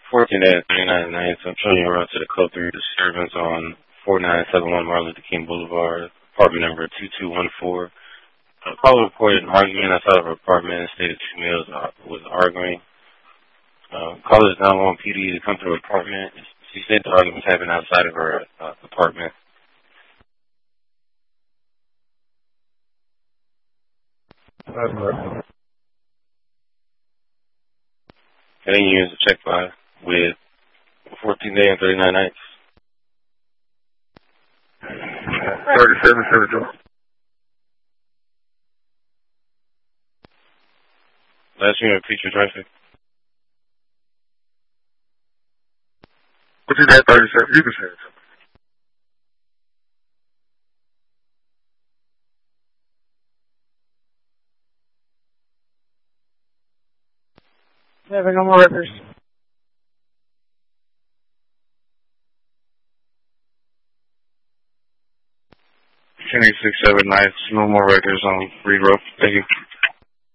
14 days, 39 nights. I'm showing you around to the Code 3 disturbance on 4971 Martin Luther King Boulevard, apartment number 2214. Caller reported an argument outside of her apartment and stated two males was arguing. Caller is now on PD to come to her apartment. She said the argument was happening outside of her apartment. Heading units to check 5 with 14 days and 39 nights. 3772. Last unit, feature traffic. What is that 37? You can say it. Having no more records. 10-8-6-7 nights, no more records on Reed Road. Thank you.